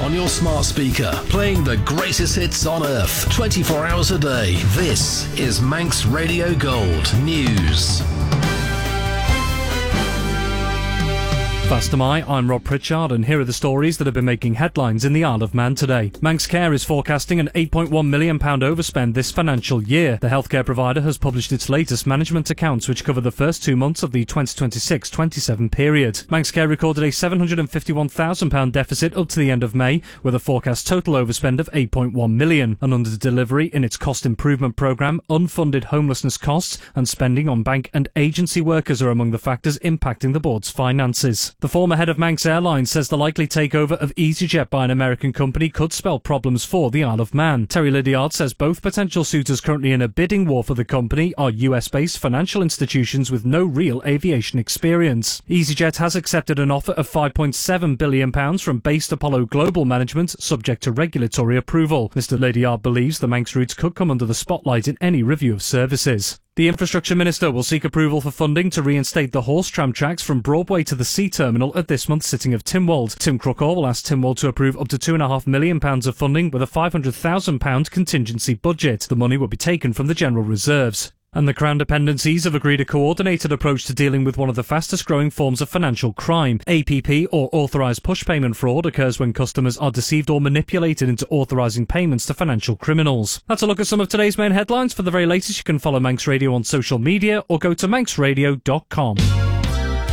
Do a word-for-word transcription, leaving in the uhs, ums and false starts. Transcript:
on your smart speaker, playing the greatest hits on earth, twenty-four hours a day. This is Manx Radio Gold News. Fast am I, I'm Rob Pritchard, and here are the stories that have been making headlines in the Isle of Man today. Manx Care is forecasting an eight point one million pounds overspend this financial year. The healthcare provider has published its latest management accounts, which cover the first two months of the twenty twenty-six twenty-seven period. Manx Care recorded a seven hundred fifty-one thousand pounds deficit up to the end of May, with a forecast total overspend of eight point one million pounds. An under-delivery in its cost improvement programme, unfunded homelessness costs and spending on bank and agency workers are among the factors impacting the board's finances. The former head of Manx Airlines says the likely takeover of EasyJet by an American company could spell problems for the Isle of Man. Terry Lydiard says both potential suitors currently in a bidding war for the company are U S-based financial institutions with no real aviation experience. EasyJet has accepted an offer of five point seven billion pounds from Based Apollo Global Management, subject to regulatory approval. Mister Lydiard believes the Manx routes could come under the spotlight in any review of services. The Infrastructure Minister will seek approval for funding to reinstate the horse tram tracks from Broadway to the Sea Terminal at this month's sitting of Tynwald. Tim Crookaw will ask Tynwald to approve up to two point five million pounds of funding with a five hundred thousand pounds contingency budget. The money will be taken from the general reserves. And the Crown dependencies have agreed a coordinated approach to dealing with one of the fastest growing forms of financial crime. A P P, or authorised push payment fraud, occurs when customers are deceived or manipulated into authorising payments to financial criminals. That's a look at some of today's main headlines. For the very latest, you can follow Manx Radio on social media or go to manx radio dot com.